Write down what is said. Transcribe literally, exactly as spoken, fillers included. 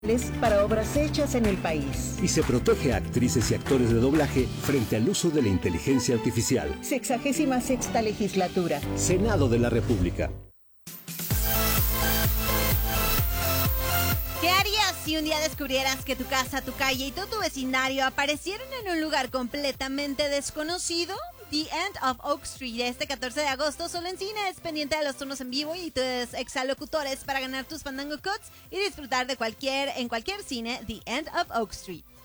para obras hechas en el país. Y se protege a actrices y actores de doblaje frente al uso de la inteligencia artificial. Sexagésima sexta legislatura. Senado de la República. ¿Qué harías si un día descubrieras que tu casa, tu calle y todo tu vecindario aparecieron en un lugar completamente desconocido? The End of Oak Street, este catorce de agosto, solo en cines, pendiente de los turnos en vivo y tus exalocutores para ganar tus Fandango Codes y disfrutar de cualquier, en cualquier cine, The End of Oak Street.